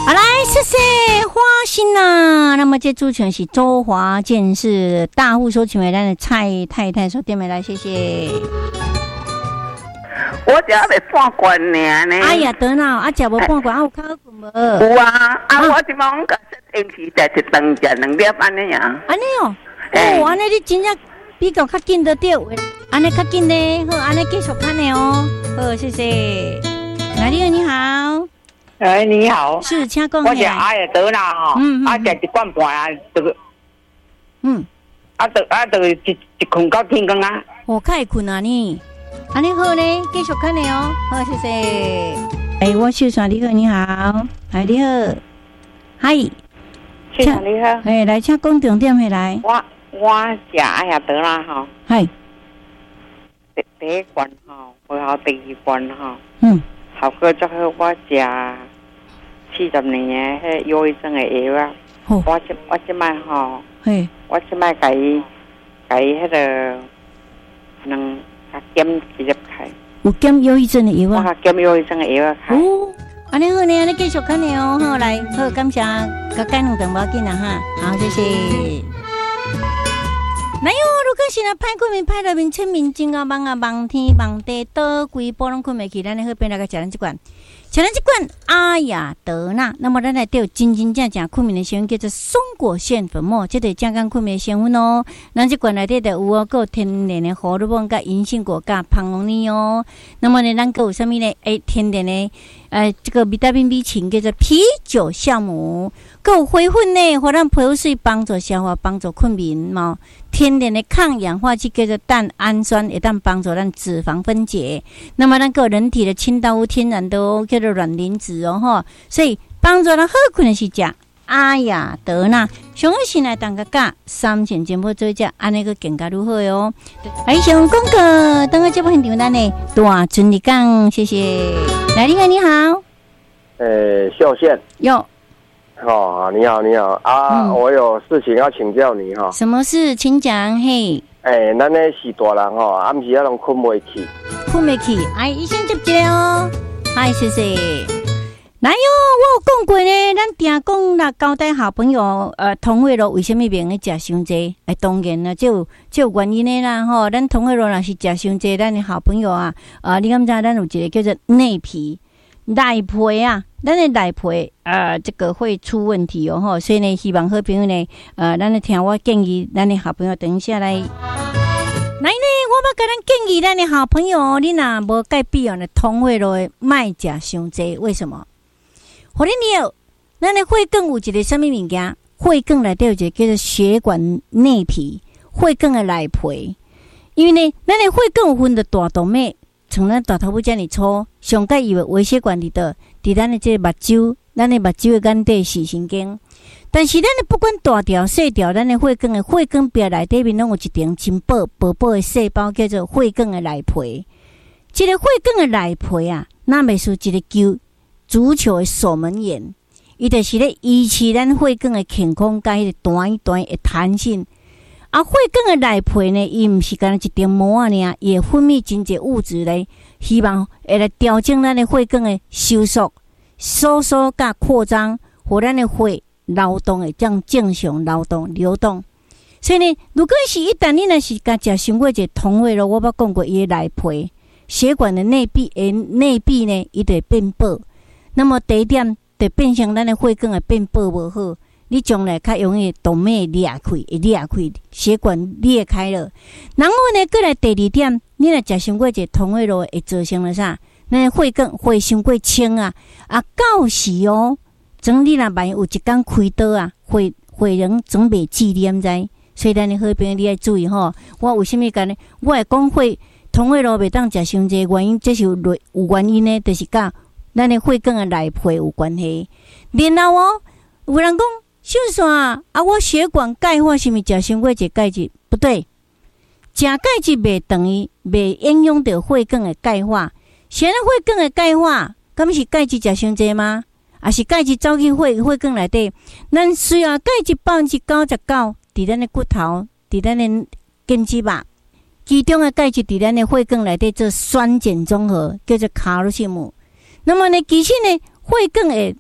好来，谢谢花心呐。那么这主持人是周华健，是大户收请回来的蔡太太说电话来，谢谢。 我只要未半罐尔呢。 哎呀，得了，啊，食无半罐，啊有较好困无？ 有啊，我即帮甲说延期食一顿食2粒安尼啊。 安尼哦，哦，安尼你真正比较较紧得到，安尼较紧呢。好，安尼继续看呢哦。好，谢谢。哪里你好？ 哎，你好， 是请讲。 我是阿也得啦吼，食1罐半啊，这个，就一困到天光啊。 我太困啊你，安尼好呢，继续看呢哦。好，谢谢。哎，我秀爽，你好，你好，哎，你好，嗨， 秀爽你好， 哎，来请讲重点回来。 我食阿也得啦吼， 嗨， 第一罐吼，然後第二罐吼，效果最好我食40年的迄忧郁症的藥啊，我即擺吼，我即擺甲伊迄個能減1粒開。 有減憂鬱症的藥啊？ 我減憂鬱症的藥啊。 哦，安尼好呢，安尼繼續看呢哦。好，來，好，感謝，甲解兩頓無要緊啦哈。好，謝謝。來喲，如果是呢歹困眠、歹入眠、清明症啊、夢啊、夢天、夢地，倒規波攏困袂去，咱的好邊來個食咱這罐。吃咱這罐阿雅德納，那麼咱來有真正困眠的成分叫做松果苋粉末，這個健康困眠的成分哦。咱這罐內底就有哦，還有天然的荷爾蒙、甲銀杏果、甲胖龍尼哦。那麼呢，咱還有什麼呢？天然的這個維他命 B 群叫做啤酒酵母，還有花粉呢，互咱皮膚水幫助消化、幫助困眠嘛。天然的抗氧化劑叫做蛋氨酸，會當幫助咱脂肪分解。那麼咱個人體的清道夫天然的哦，叫做卵磷脂哦吼，所以幫助咱好困的是食阿雅德納。上好先來當個價3錢全部做一隻，安尼個更加如何哦。來上廣告，等個節目現場咱呢大順利講，謝謝。來，你好， 秀憲有。 哦，你好啊，我有事情要請教你哈。 什麼事？請講嘿。 咱咧是大人吼，暗時啊攏困袂去。哎， 醫生接一個哦。嗨，謝謝。來喲，我有講過呢，咱定講啦，交代好朋友，同會咯，為什麼袂用食傷濟？當然啦，這有原因的啦吼。咱同會咯，若是食傷濟，咱的好朋友啊，你敢知咱有一個叫做內皮啊。咱的內皮這個會出問題哦吼，所以呢，希望好朋友呢，咱來聽我建議，咱的好朋友等一下來呢，我要甲咱建議咱的好朋友，你若無戒必要呢，通血路的賣食傷濟，為什麼？互你了，咱的血管有一個什麼物件？血管內底有一個叫做血管內皮，血管的內皮，因為呢，咱的血管有分的大動脈。像咱大頭部這麼粗，上界以為微血管裡頭，佇咱的這個目睭，咱的目睭的眼底視神經。但是咱的不管大條細條，咱的血管壁內底面攏有一層真薄的細胞，叫做血管的內皮。這個血管的內皮啊，那袂輸一個足球的守門員，伊就是咧維持咱血管的健康，甲迄個彈的彈性。血管的內皮呢，伊毋是干一點膜仔爾，伊會分泌真濟物質來，希望會來調整咱的血管的收縮、甲擴張，互咱的血流動會這樣正常流動。所以呢，如果是一旦你若是甲食傷過一個通血咯，我捌講過伊的內皮血管的內壁呢，伊就會變薄。那麼第一點，就變成咱的血管會變薄無好。你將來較容易動脈裂開，血管裂開了。然後呢，過來第二點，你若食傷過一個通血路會造成了啥？咱血管血傷過清啊，到時哦，總你若萬一有一天開刀啊，血能總袂記念在。所以咱的好朋友你要注意吼。我為什麼講呢？我會講通血路袂當食傷濟原因，這是有原因呢，就是甲咱的血管的內皮有關係。然後哦，有人講。秀帥啊，我血管鈣化是毋是食傷過一個鈣質？不對，食鈣質袂等於袂影響到血管的鈣化。現在血管的鈣化，敢是鈣質食傷濟嗎？還是鈣質走去血管內底？咱需要鈣質99%佇咱的骨頭，佇咱的根基吧。其中的鈣質佇咱的血管內底做酸鹼綜合，叫做卡路西姆。那麼呢，其實呢，血管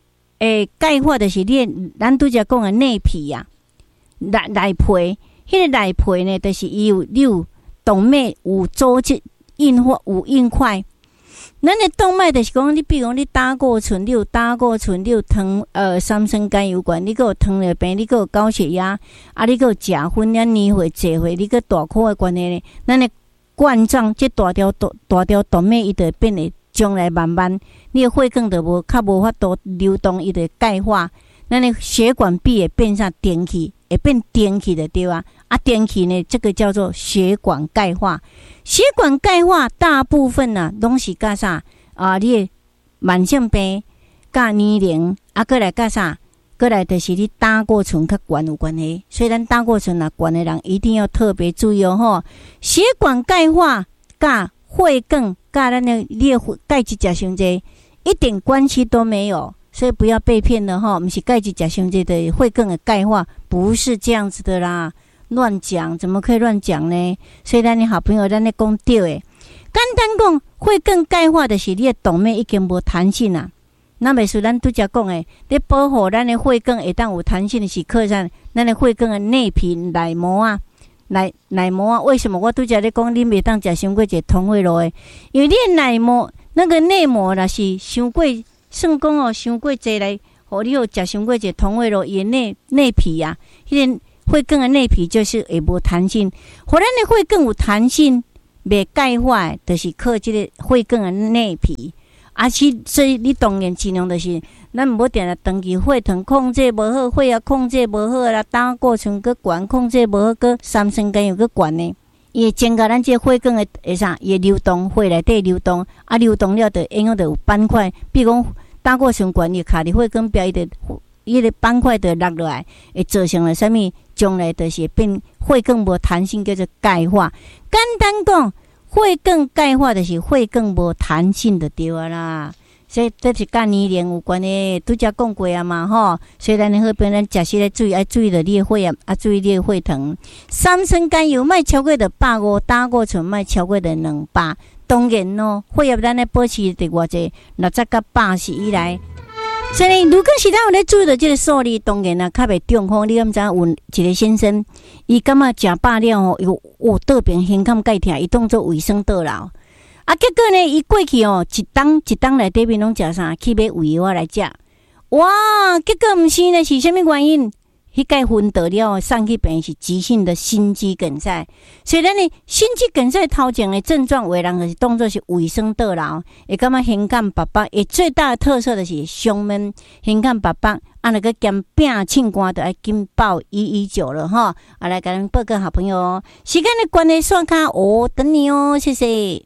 钙化就是咱拄则讲的内皮呀，内皮，迄个内皮呢，就是伊有动脉有组织硬化有硬块。咱的动脉就是讲，你比如讲你胆固醇，你有糖三酸甘油管，你还有糖尿病，你还有高血压，你还有食薰了年岁坐岁，你还大块的关系呢，咱的冠状这大条动脉伊就变得将来慢慢，你的血管就较无法度流动，伊就钙化，咱的血管壁会变成电气，会变电气的对啊。电气呢，这个叫做血管钙化。血管钙化大部分啊，拢是甲啥你的慢性病、甲年龄过来甲啥，过来就是你胆固醇较悬有关系。所以咱胆固醇悬的人一定要特别注意吼。血管钙化甲血管甲咱的你的钙质食伤济，一点关系都没有。所以不要被骗了吼，不是钙质食伤济的血管的钙化，不是这样子的啦。乱讲，怎么可以乱讲呢？所以咱的好朋友，咱咧讲对诶。简单讲，血管钙化的是你的动脉已经无弹性啦。那袂是咱拄则讲诶，你保护咱的血管会当有弹性的是靠咱的血管的内皮内膜啊，内膜啊。为什么我拄则咧讲你袂当食伤过一通血路诶？因为你的内膜那个内膜啦是伤过，算讲伤过济来，互你有食伤过一通血路，伊的内皮啊，迄个。血管的内皮就是会无弹性，互咱的血管有弹性，袂钙化，就是靠这个血管的内皮。所以你当然尽量就是咱唔好定来长期血糖控制无好，血压控制无好啦，胆固醇佮悬控制无好，佮三酸甘油佮悬呢，伊会增加咱这血管的啥，伊流动，血内底流动，流动了就影响到有斑块，比如讲胆固醇悬，伊卡伫血管壁，伊个斑块就落落来，会造成了啥物？将来就是变血管无弹性，叫做钙化。简单讲，血管钙化就是血管无弹性就对啊啦。所以这是甲年龄有关的，拄则讲过啊嘛吼。所以咱好朋友咱食食咧注意，爱注意着你的血压，注意你的血糖。三酸甘油莫超过着150，胆固醇莫超过着200。当然咯，血压咱咧保持伫偌济60到80以内。所以，如果是咱有咧注意到这个数字，当然较袂中风。你敢知有一个先生，伊感觉食饱了吼，倒边胸腔盖疼，伊当作卫生倒流。结果呢，伊过去一当内底面拢食啥？去买胃药来食。哇！结果毋是呢，是啥物原因？迄个昏倒了，送去病是急性的心肌梗塞。所以咱的心肌梗塞头前的症状，有的人就是当作是卫生倒流，会感觉胸腔白白。最大的特色就是胸闷、胸腔白白。那个兼病庆官就要紧报119了哈。来跟咱报告好朋友哦，时间的关系，刷卡等你哦，谢谢。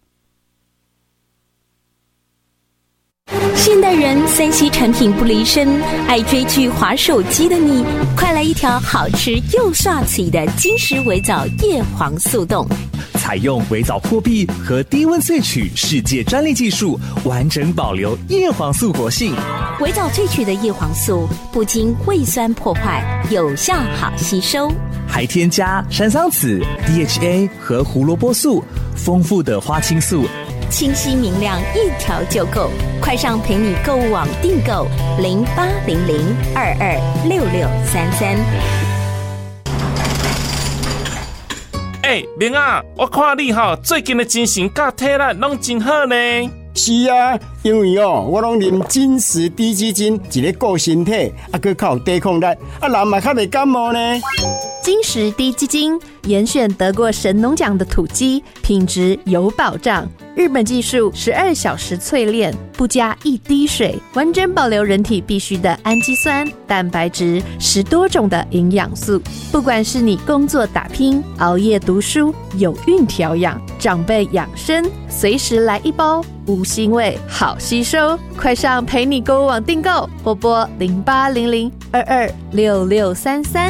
现代人3C 产品不离身，爱追剧滑手机的你，快来一条好吃又帅气的金石微藻叶黄素冻。 采用微藻破壁和低温萃取世界专利技术，完整保留叶黄素活性。 微藻萃取的叶黄素不经胃酸破坏，有效好吸收， 还添加山桑子、DHA 和胡萝卜素，丰富的花青素， 清晰明亮，一条就够。快上陪你购物网订购0800226633。 明啊，我看你最近的精神甲体力拢真好呢。 是啊，因为我拢啉金石低基金，一个顾身体，佮较有抵抗力，人嘛较袂感冒呢。 金石低基金严选得过神农奖的土鸡，品质有保障。日本技术12小时淬炼，不加一滴水，完整保留人体必需的氨基酸、蛋白质，10多种的营养素。不管是你工作打拼、熬夜读书、有孕调养、长辈养生，随时来一包，无腥味，好吸收。快上陪你购物网订购，或拨0800226633。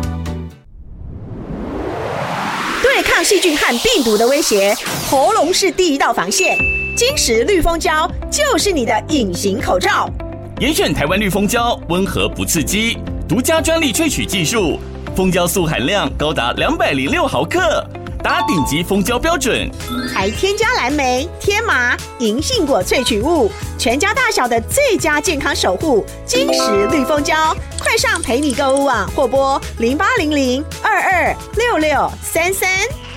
对抗细菌和病毒的威胁，喉咙是第一道防线。金石绿蜂胶就是你的隐形口罩。 严选台湾绿蜂胶，温和不刺激，独家专利萃取技术，蜂胶素含量高达206毫克， 达顶级蜂胶标准， 还添加蓝莓、天麻、银杏果萃取物，全家大小的最佳健康守护，金石绿蜂胶。快上陪你购物网或拨0800226633。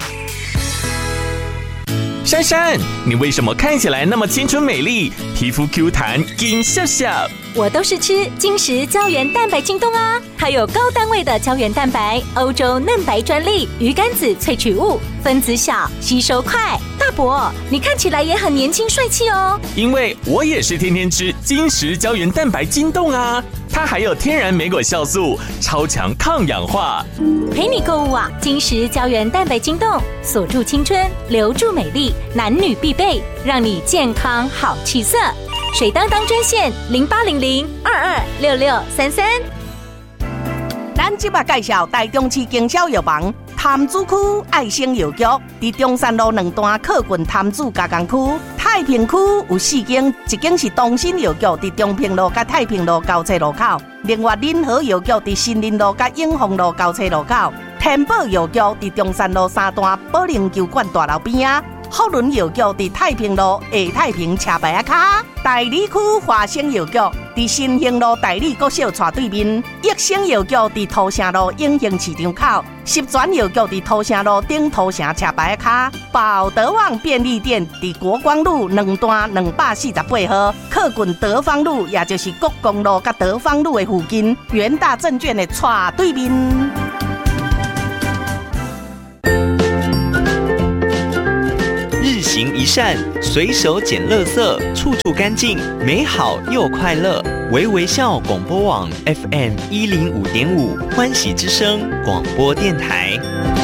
珊珊，你为什么看起来那么青春美丽，皮肤 Q 弹，金笑笑？ 我都是吃金石胶原蛋白晶冻啊，还有高单位的胶原蛋白，欧洲嫩白专利，鱼肝子萃取物，分子小，吸收快。大伯，你看起来也很年轻帅气哦。 因为我也是天天吃金石胶原蛋白晶冻啊，它还有天然莓果酵素，超强抗氧化。 陪你购物啊，金石胶原蛋白晶冻，锁住青春，留住美丽，男女必备，让你健康好气色。水当当专线0800226633。 咱即摆介绍台中市经销药房潭子区爱生药局，伫中山路2段靠近潭子加工区。太平区有4间，一间是东新药局，伫中平路甲太平路交叉路口；另外仁和药局伫新林路甲永丰路交叉路口；天宝药局伫中山路3段保龄球馆大楼边啊。福伦药局伫太平路下太平车牌卡，大理区华生药局伫新兴路大理国小斜对面，益生药局伫土城路永兴市场口，十全药局伫土城路顶土城车牌卡，宝德旺便利店伫国光路2段248号，靠近德芳路，也就是国公路甲德芳路的附近，元大证券的斜对面。 日行一善，随手捡垃圾，处处干净，美好又快乐。微微笑广播网 FM105.5欢喜之声广播电台。